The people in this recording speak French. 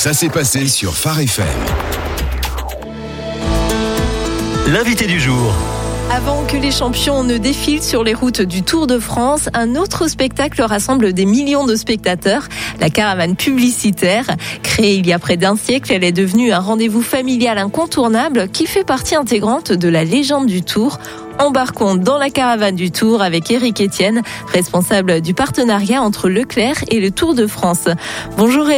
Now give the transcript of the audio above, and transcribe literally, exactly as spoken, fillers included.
Ça s'est passé sur Phare F M. L'invité du jour. Avant que les champions ne défilent sur les routes du Tour de France, un autre spectacle rassemble des millions de spectateurs, la caravane publicitaire. Créée il y a près d'un siècle, elle est devenue un rendez-vous familial incontournable qui fait partie intégrante de la légende du Tour. Embarquons dans la caravane du Tour avec Éric Etienne, responsable du partenariat entre Leclerc et le Tour de France. Bonjour